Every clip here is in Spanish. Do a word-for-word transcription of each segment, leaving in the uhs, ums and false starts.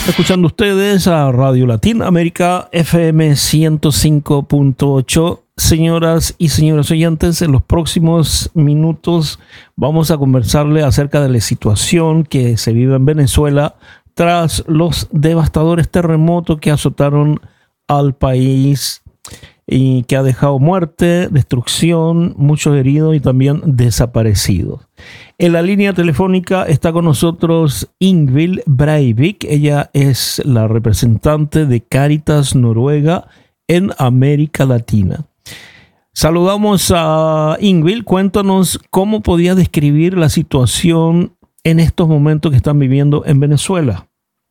Escuchando ustedes a Radio Latinoamérica F M ciento cinco punto ocho. Señoras y señores oyentes, en los próximos minutos vamos a conversarle acerca de la situación que se vive en Venezuela tras los devastadores terremotos que azotaron al país y que ha dejado muerte, destrucción, muchos heridos y también desaparecidos. En la línea telefónica está con nosotros Ingvild Breivik. Ella es la representante de Cáritas Noruega en América Latina. Saludamos a Ingvild. Cuéntanos cómo podía describir la situación en estos momentos que están viviendo en Venezuela.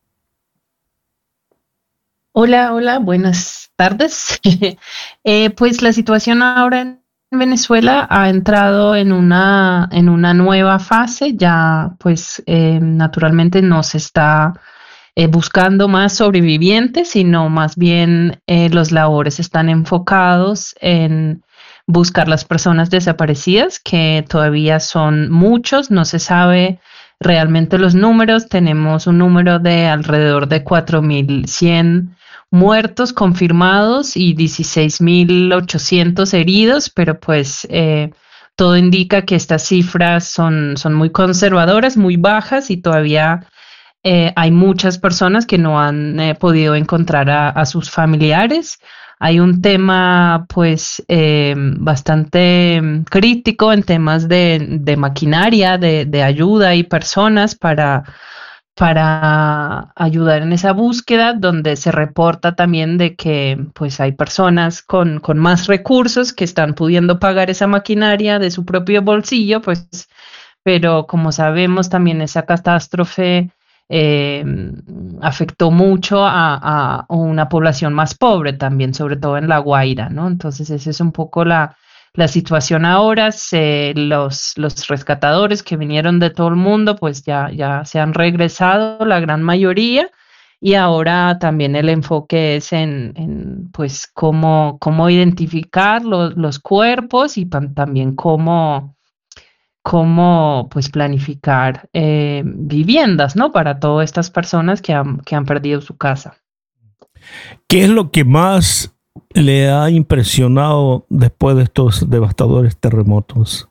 Hola, hola, buenas tardes. eh, pues la situación ahora en Venezuela ha entrado en una, en una nueva fase. Ya pues eh, naturalmente no se está eh, buscando más sobrevivientes, sino más bien eh, los labores están enfocados en buscar las personas desaparecidas, que todavía son muchos, no se sabe realmente los números. Tenemos un número de alrededor de cuatro mil cien muertos confirmados y dieciséis mil ochocientos heridos, pero pues eh, todo indica que estas cifras son, son muy conservadoras, muy bajas, y todavía eh, hay muchas personas que no han eh, podido encontrar a, a sus familiares. Hay un tema pues eh, bastante crítico en temas de, de maquinaria, de, de ayuda y personas para para ayudar en esa búsqueda, donde se reporta también de que pues hay personas con, con más recursos que están pudiendo pagar esa maquinaria de su propio bolsillo, pues, pero como sabemos también esa catástrofe eh, afectó mucho a, a una población más pobre también, sobre todo en La Guaira, ¿no? Entonces esa es un poco la La situación ahora. Se, los, los rescatadores que vinieron de todo el mundo, pues ya, ya se han regresado, la gran mayoría, y ahora también el enfoque es en, en pues cómo, cómo identificar los, los cuerpos y pa- también cómo, cómo pues planificar eh, viviendas, ¿no? Para todas estas personas que han, que han perdido su casa. ¿Qué es lo que más le ha impresionado después de estos devastadores terremotos?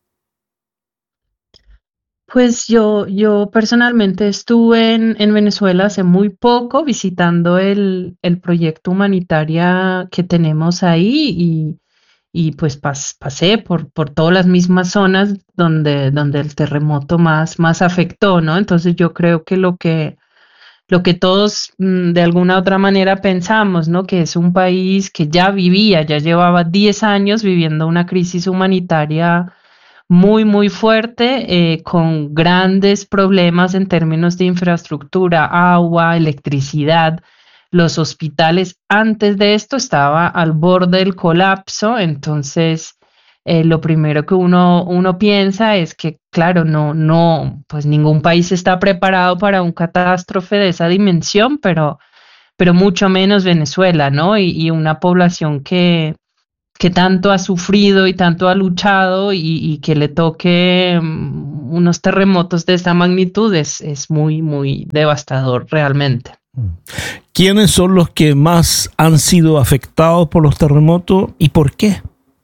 Pues yo, yo personalmente estuve en, en Venezuela hace muy poco visitando el, el proyecto humanitario que tenemos ahí, y, y pues pas- pasé por, por todas las mismas zonas donde, donde el terremoto más, más afectó, ¿no? Entonces yo creo que lo que, lo que todos mm, de alguna u otra manera pensamos, ¿no? Que es un país que ya vivía, ya llevaba diez años viviendo una crisis humanitaria muy, muy fuerte, eh, con grandes problemas en términos de infraestructura, agua, electricidad. Los hospitales antes de esto estaba al borde del colapso. Entonces eh, lo primero que uno, uno piensa es que, claro, no, no, pues ningún país está preparado para un catástrofe de esa dimensión, pero, pero mucho menos Venezuela, ¿no? Y, y una población que que tanto ha sufrido y tanto ha luchado, y, y que le toque mm, unos terremotos de esta magnitud es, es muy, muy devastador realmente. ¿Quiénes son los que más han sido afectados por los terremotos y por qué?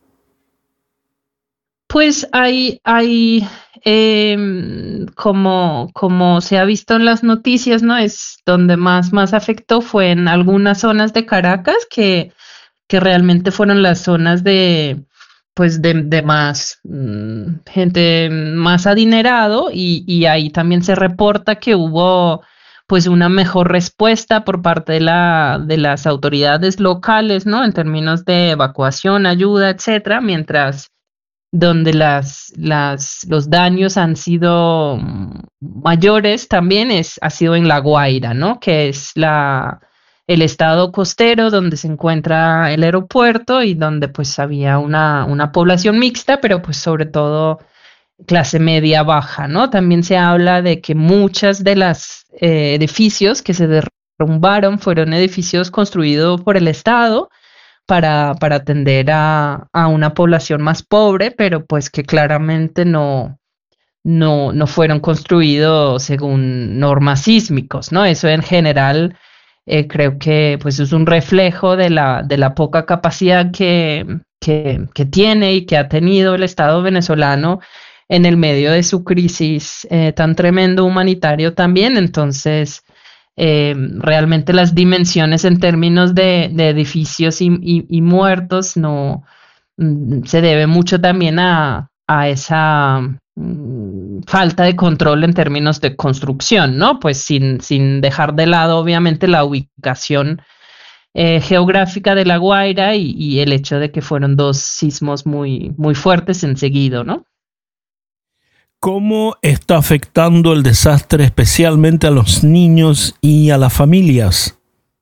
Pues hay, hay eh, como, como se ha visto en las noticias, ¿no? Es donde más, más afectó fue en algunas zonas de Caracas, que que realmente fueron las zonas de, pues de, de más mm, gente más adinerado, y, y ahí también se reporta que hubo pues una mejor respuesta por parte de la, de las autoridades locales, ¿no? En términos de evacuación, ayuda, etcétera, mientras donde las, las, los daños han sido mm, mayores también es, ha sido en La Guaira, ¿no? Que es la, el estado costero donde se encuentra el aeropuerto, y donde pues había una, una población mixta, pero pues sobre todo clase media baja, ¿no? También se habla de que muchas de las eh, edificios que se derrumbaron fueron edificios construidos por el Estado para, para atender a, a una población más pobre, pero pues que claramente no, no, no fueron construidos según normas sísmicos, ¿no? Eso en general eh, creo que pues es un reflejo de la, de la poca capacidad que, que, que tiene y que ha tenido el Estado venezolano en el medio de su crisis eh, tan tremendo humanitario también. Entonces, eh, realmente las dimensiones en términos de, de edificios y, y, y muertos no mm, se debe mucho también a, a esa mm, falta de control en términos de construcción, ¿no? Pues sin, sin dejar de lado, obviamente, la ubicación eh, geográfica de La Guaira y, y el hecho de que fueron dos sismos muy, muy fuertes en seguido, ¿no? ¿Cómo está afectando el desastre especialmente a los niños y a las familias?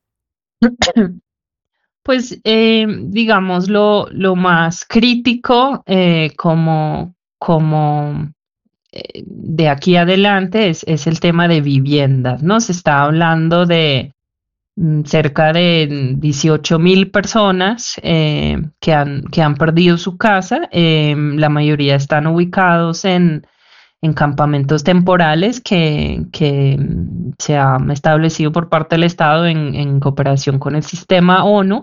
Pues eh, digamos lo, lo más crítico eh, como, como eh, de aquí adelante es, es el tema de viviendas, ¿no? Se está hablando de mm, cerca de dieciocho mil personas eh, que han, que han perdido su casa. Eh, la mayoría están ubicados en en campamentos temporales que, que mm, se ha establecido por parte del Estado en, en cooperación con el sistema ONU.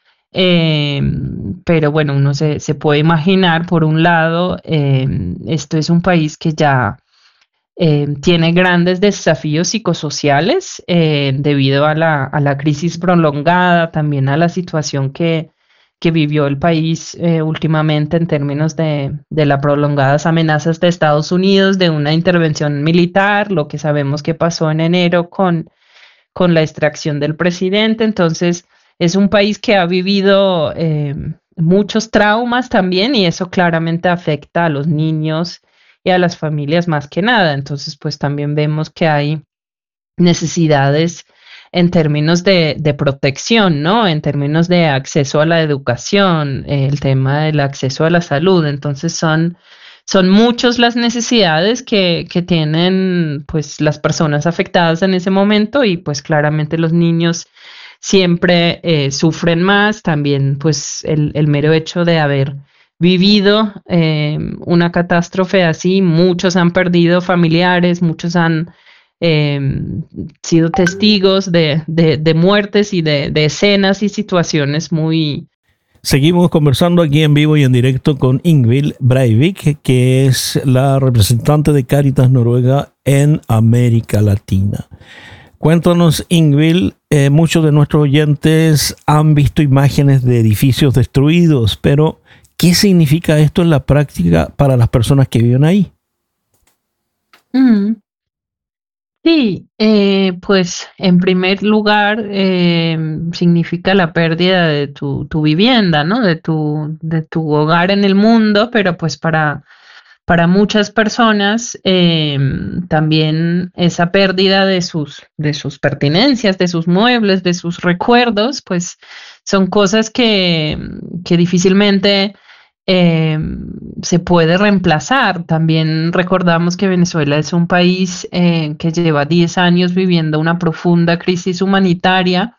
Eh, pero bueno, uno se, se puede imaginar, por un lado, eh, esto es un país que ya eh, tiene grandes desafíos psicosociales eh, debido a la, a la crisis prolongada, también a la situación que, que vivió el país eh, últimamente en términos de, de las prolongadas amenazas de Estados Unidos, de una intervención militar, lo que sabemos que pasó en enero con, con la extracción del presidente. Entonces, es un país que ha vivido eh, muchos traumas también y eso claramente afecta a los niños y a las familias más que nada. Entonces, pues también vemos que hay necesidades en términos de, de protección, ¿no? En términos de acceso a la educación, eh, el tema del acceso a la salud. Entonces son, son muchas las necesidades que, que tienen pues las personas afectadas en ese momento y pues claramente los niños siempre eh, sufren más. También pues el, el mero hecho de haber vivido eh, una catástrofe así, muchos han perdido familiares, muchos han eh, sido testigos de, de, de muertes y de, de escenas y situaciones muy... Seguimos conversando aquí en vivo y en directo con Ingvild Breivik, que es la representante de Cáritas Noruega en América Latina. Cuéntanos, Ingvild, eh, muchos de nuestros oyentes han visto imágenes de edificios destruidos, pero ¿qué significa esto en la práctica para las personas que viven ahí? Mm. Sí, eh, pues en primer lugar eh, significa la pérdida de tu, tu vivienda, ¿no? De tu, de tu hogar en el mundo, pero pues para, para muchas personas eh, también esa pérdida de sus, de sus pertenencias, de sus muebles, de sus recuerdos, pues son cosas que, que difícilmente eh, se puede reemplazar. También recordamos que Venezuela es un país eh, que lleva diez años viviendo una profunda crisis humanitaria,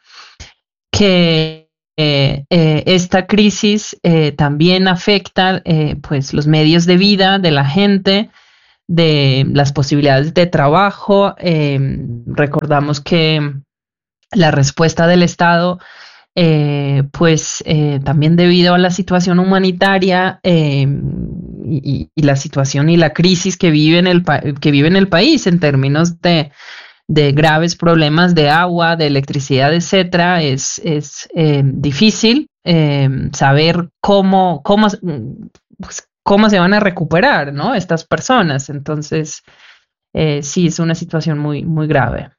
que eh, eh, esta crisis eh, también afecta eh, pues los medios de vida de la gente, de las posibilidades de trabajo. Eh, recordamos que la respuesta del Estado eh, pues eh, también debido a la situación humanitaria eh, y, y, la situación y la crisis que vive en el, que vive en el país en términos de, de graves problemas de agua, de electricidad, etcétera, es, es eh, difícil eh, saber cómo, cómo, pues, cómo se van a recuperar, ¿no? Estas personas. Entonces, eh, sí, es una situación muy, muy grave.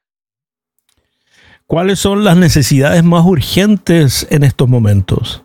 ¿Cuáles son las necesidades más urgentes en estos momentos?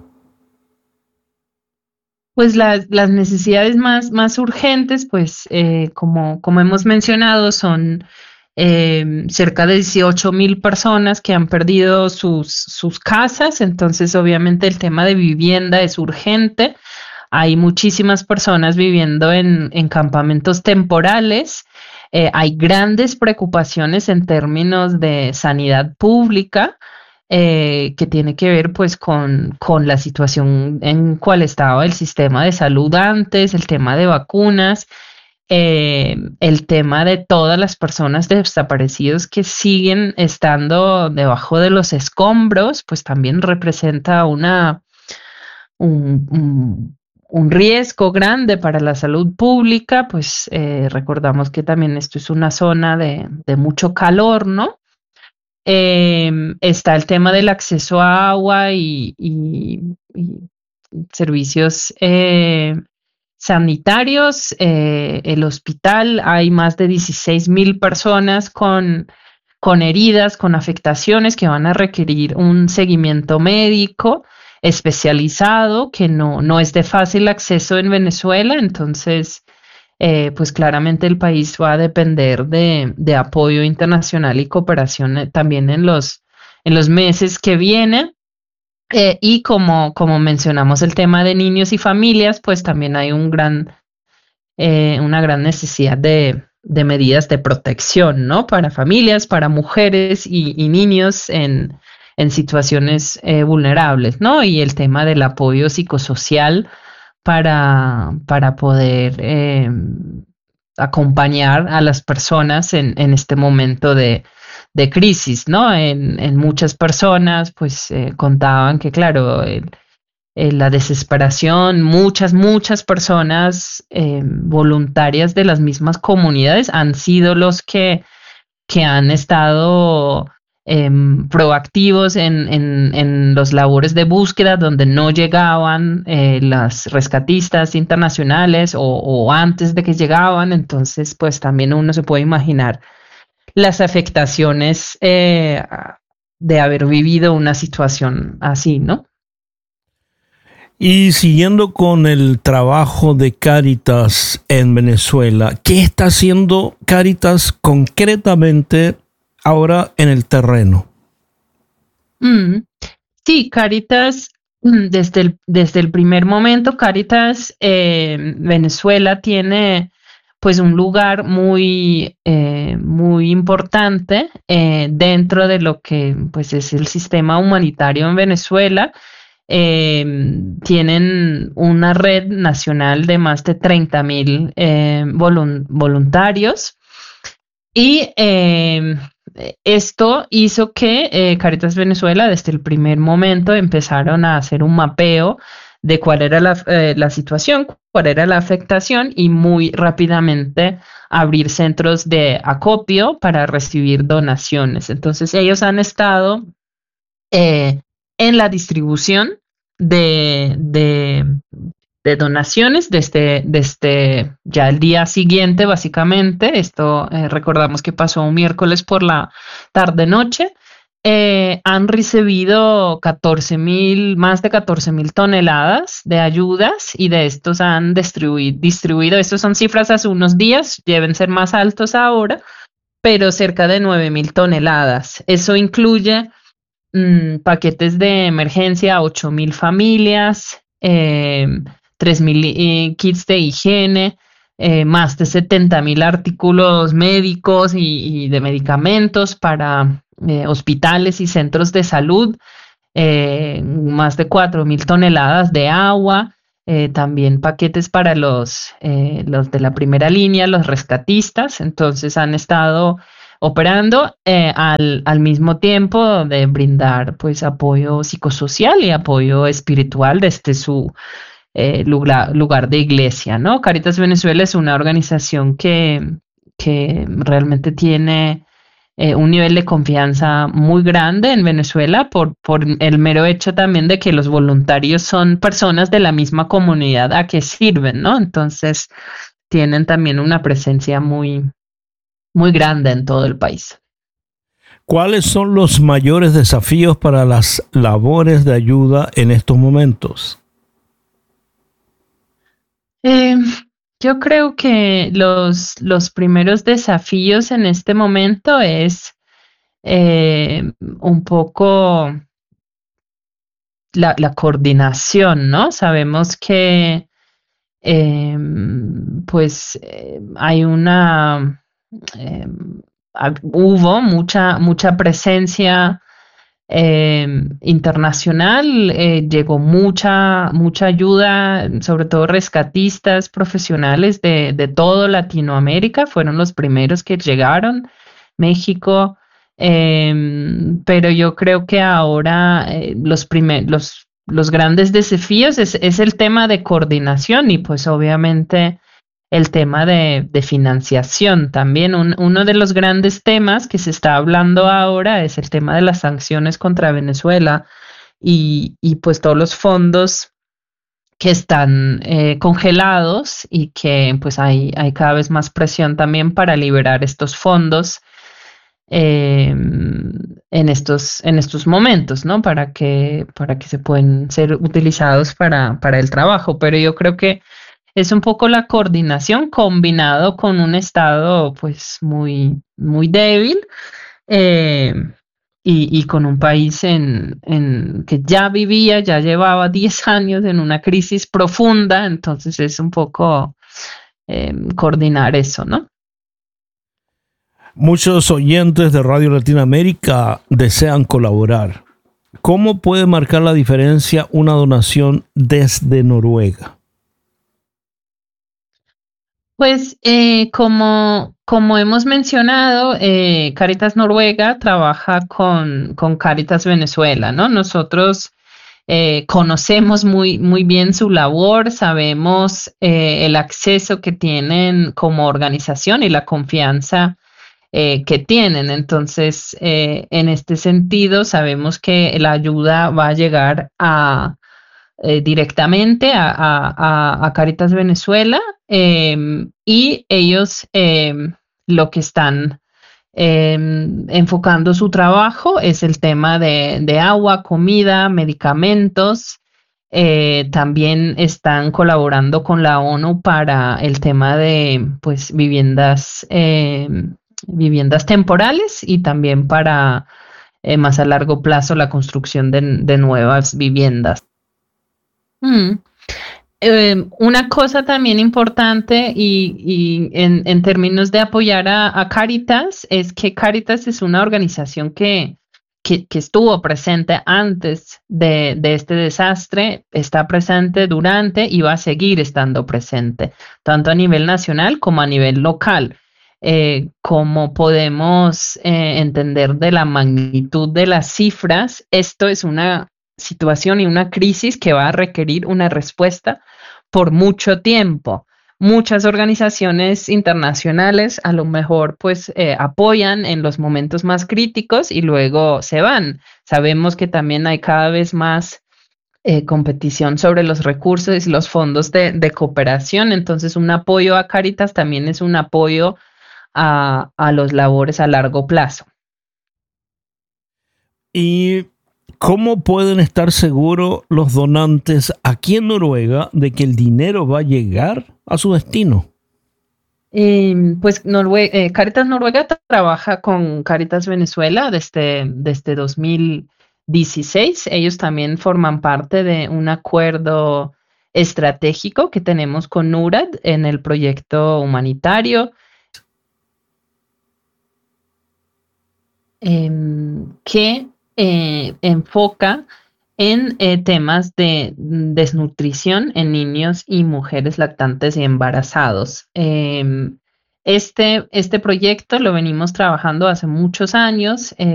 Pues las, las necesidades más, más urgentes, pues eh, como, como hemos mencionado, son eh, cerca de dieciocho mil personas que han perdido sus, sus casas. Entonces obviamente el tema de vivienda es urgente. Hay muchísimas personas viviendo en, en campamentos temporales. Eh, hay grandes preocupaciones en términos de sanidad pública eh, que tiene que ver pues con, con la situación en cual estaba el sistema de salud antes, el tema de vacunas. eh, el tema de todas las personas desaparecidas que siguen estando debajo de los escombros, pues también representa una, un, un- un riesgo grande para la salud pública, pues eh, recordamos que también esto es una zona de, de mucho calor, ¿no? Eh, está el tema del acceso a agua y, y- y servicios eh, sanitarios. Eh, el hospital, hay más de dieciséis mil personas con, con heridas, con afectaciones que van a requerir un seguimiento médico especializado que no, no es de fácil acceso en Venezuela. Entonces, eh, pues claramente el país va a depender de, de apoyo internacional y cooperación eh, también en los, en los meses que vienen. Eh, y como, como mencionamos el tema de niños y familias, pues también hay un gran, eh, una gran necesidad de, de medidas de protección, ¿no? Para familias, para mujeres y, y niños en, en situaciones eh, vulnerables, ¿no? Y el tema del apoyo psicosocial para, para poder eh, acompañar a las personas en, en este momento de, de crisis, ¿no? En, en muchas personas, pues eh, contaban que, claro, el- el- la desesperación, muchas, muchas personas eh, voluntarias de las mismas comunidades han sido los que que han estado em, proactivos en, en, en los labores de búsqueda donde no llegaban eh, las rescatistas internacionales o, o antes de que llegaban. Entonces, pues también uno se puede imaginar las afectaciones eh, de haber vivido una situación así, ¿no? Y siguiendo con el trabajo de Cáritas en Venezuela, ¿qué está haciendo Cáritas concretamente ahora en el terreno? Mm. Sí, Caritas, mm, desde el, desde el primer momento, Caritas eh, Venezuela tiene pues un lugar muy, eh, muy importante eh, dentro de lo que pues es el sistema humanitario en Venezuela. Eh, Tienen una red nacional de más de treinta mil eh, volun- voluntarios y eh, esto hizo que eh, Caritas Venezuela desde el primer momento empezaron a hacer un mapeo de cuál era la, eh, la situación, cuál era la afectación y muy rápidamente abrir centros de acopio para recibir donaciones. Entonces ellos han estado eh, en la distribución de, de, de donaciones desde, desde ya el día siguiente, básicamente. Esto eh, recordamos que pasó un miércoles por la tarde-noche. Eh, han recibido catorce mil, más de catorce mil toneladas de ayudas y de estos han distribuido, distribuido, estos son cifras hace unos días, deben ser más altos ahora, pero cerca de nueve mil toneladas. Eso incluye mm, paquetes de emergencia a ocho mil familias, eh, tres mil eh, kits de higiene, eh, más de setenta mil artículos médicos y, y de medicamentos para eh, hospitales y centros de salud, eh, más de cuatro mil toneladas de agua. Eh, también paquetes para los, eh, los de la primera línea, los rescatistas. Entonces han estado operando eh, al, al mismo tiempo de brindar pues apoyo psicosocial y apoyo espiritual desde su eh, lugar, lugar de iglesia, ¿no? Caritas Venezuela es una organización que, que realmente tiene eh, un nivel de confianza muy grande en Venezuela por, por el mero hecho también de que los voluntarios son personas de la misma comunidad a que sirven, ¿no? Entonces tienen también una presencia muy, muy grande en todo el país. ¿Cuáles son los mayores desafíos para las labores de ayuda en estos momentos? Eh, yo creo que los, los primeros desafíos en este momento es eh, un poco la, la coordinación, ¿no? Sabemos que eh, pues eh, hay una, eh, hab- hubo mucha, mucha presencia eh, internacional. Eh, llegó mucha, mucha ayuda, sobre todo rescatistas profesionales de, de todo Latinoamérica, fueron los primeros que llegaron, México, eh, pero yo creo que ahora eh, los, primer, los, los grandes desafíos es, es el tema de coordinación y pues obviamente el tema de, de financiación también. Un, uno de los grandes temas que se está hablando ahora es el tema de las sanciones contra Venezuela y, y pues todos los fondos que están eh, congelados y que pues hay, hay cada vez más presión también para liberar estos fondos eh, en estos, en estos momentos, ¿no? Para que, para que se puedan ser utilizados para, para el trabajo. Pero yo creo que es un poco la coordinación combinado con un estado pues muy, muy débil eh, y, y con un país en, en que ya vivía, ya llevaba diez años en una crisis profunda, entonces es un poco eh, coordinar eso, ¿no? Muchos oyentes de Radio Latinoamérica desean colaborar. ¿Cómo puede marcar la diferencia una donación desde Noruega? Pues eh, como, como hemos mencionado, eh, Cáritas Noruega trabaja con, con Cáritas Venezuela, ¿no? Nosotros eh, conocemos muy, muy bien su labor, sabemos eh, el acceso que tienen como organización y la confianza eh, que tienen. Entonces, eh, en este sentido, sabemos que la ayuda va a llegar a eh, directamente a, a, a Cáritas Venezuela eh, y ellos eh, lo que están eh, enfocando su trabajo es el tema de, de agua, comida, medicamentos. Eh, también están colaborando con la ONU para el tema de pues, viviendas, eh, viviendas temporales y también para eh, más a largo plazo la construcción de, de nuevas viviendas. Mm. Eh, una cosa también importante y, y en, en términos de apoyar a, a Cáritas es que Cáritas es una organización que, que, que estuvo presente antes de, de este desastre, está presente durante y va a seguir estando presente, tanto a nivel nacional como a nivel local. Eh, como podemos eh, entender de la magnitud de las cifras, esto es una situación y una crisis que va a requerir una respuesta por mucho tiempo. Muchas organizaciones internacionales a lo mejor pues eh, apoyan en los momentos más críticos y luego se van. Sabemos que también hay cada vez más eh, competición sobre los recursos y los fondos de, de cooperación, entonces un apoyo a Cáritas también es un apoyo a, a los labores a largo plazo. Y ¿cómo pueden estar seguros los donantes aquí en Noruega de que el dinero va a llegar a su destino? Eh, pues Norue eh, Cáritas Noruega trabaja con Cáritas Venezuela desde, desde dos mil dieciséis. Ellos también forman parte de un acuerdo estratégico que tenemos con NURAD en el proyecto humanitario. Eh, que eh, enfoca en eh, temas de desnutrición en niños y mujeres lactantes y embarazados. Eh, este, este proyecto lo venimos trabajando hace muchos años. Eh,